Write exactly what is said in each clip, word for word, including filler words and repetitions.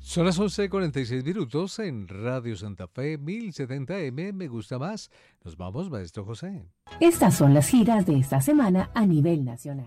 Son las once cuarenta y seis minutos en Radio Santa Fe mil setenta eme. Me gusta más. Nos vamos, maestro José. Estas son las giras de esta semana a nivel nacional.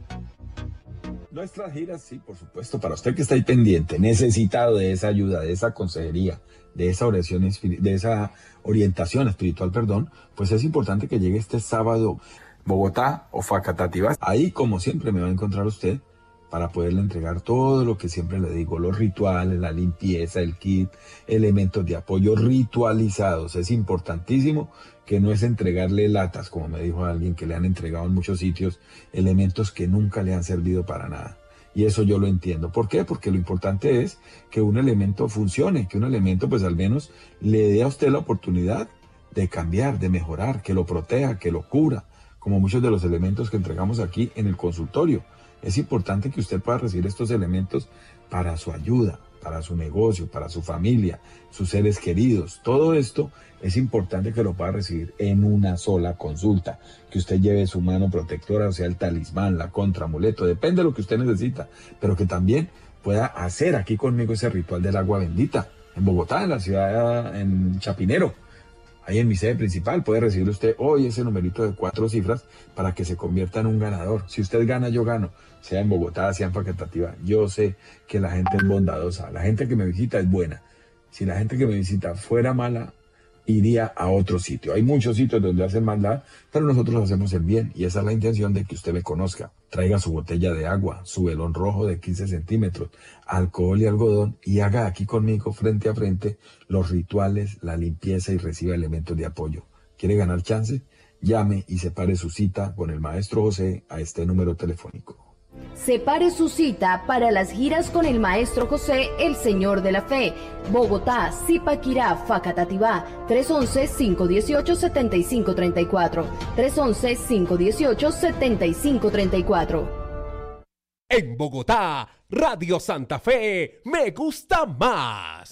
Nuestras giras, sí, por supuesto, para usted que está ahí pendiente, necesitado de esa ayuda, de esa consejería, de esa oración, de esa orientación espiritual, perdón, pues es importante que llegue este sábado Bogotá o Facatativá. Ahí, como siempre, me va a encontrar usted para poderle entregar todo lo que siempre le digo, los rituales, la limpieza, el kit, elementos de apoyo ritualizados. Es importantísimo que no es entregarle latas, como me dijo alguien que le han entregado en muchos sitios, elementos que nunca le han servido para nada. Y eso yo lo entiendo. ¿Por qué? Porque lo importante es que un elemento funcione, que un elemento pues al menos le dé a usted la oportunidad de cambiar, de mejorar, que lo proteja, que lo cubra, como muchos de los elementos que entregamos aquí en el consultorio. Es importante que usted pueda recibir estos elementos para su ayuda, para su negocio, para su familia, sus seres queridos. Todo esto es importante que lo pueda recibir en una sola consulta. Que usted lleve su mano protectora, o sea, el talismán, la contra, amuleto, depende de lo que usted necesita, pero que también pueda hacer aquí conmigo ese ritual del agua bendita. En Bogotá, en la ciudad, en Chapinero, ahí en mi sede principal, puede recibir usted hoy ese numerito de cuatro cifras para que se convierta en un ganador. Si usted gana, yo gano, sea en Bogotá, sea en Facatativá. Yo sé que la gente es bondadosa, la gente que me visita es buena. Si la gente que me visita fuera mala, iría a otro sitio. Hay muchos sitios donde hacen maldad, pero nosotros hacemos el bien y esa es la intención de que usted me conozca. Traiga su botella de agua, su velón rojo de quince centímetros, alcohol y algodón y haga aquí conmigo frente a frente los rituales, la limpieza y reciba elementos de apoyo. ¿Quiere ganar chance? Llame y separe su cita con el maestro José a este número telefónico. Separe su cita para las giras con el Maestro José, el Señor de la Fe. Bogotá, Zipaquirá, Facatativá, tres once, cinco dieciocho, setenta y cinco treinta y cuatro. tres once, cinco dieciocho, setenta y cinco treinta y cuatro. En Bogotá, Radio Santa Fe, me gusta más.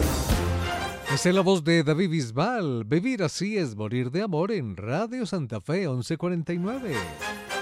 Esa es la voz de David Bisbal. Vivir así es morir de amor en Radio Santa Fe once cuarenta y nueve.